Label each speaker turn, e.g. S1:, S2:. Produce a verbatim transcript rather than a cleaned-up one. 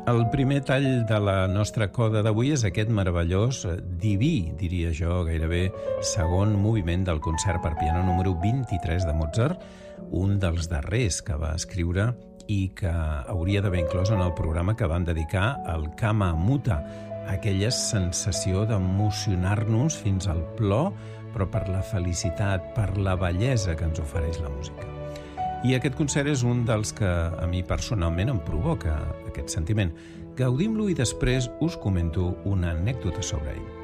S1: El primer tall de la nostra coda d'avui és aquest meravellós, diví, diria jo, gairebé segon moviment del concert per piano número vint-i-tres de Mozart, un dels darrers que va escriure i que hauria d'haver inclòs en el programa que van dedicar al Kama Muta, aquella sensació d'emocionar-nos fins al plor, però per la felicitat, per la bellesa que ens ofereix la música. I aquest concert és un dels que a mi personalment em provoca aquest sentiment. Gaudim-lo i després us comento una anècdota sobre ell.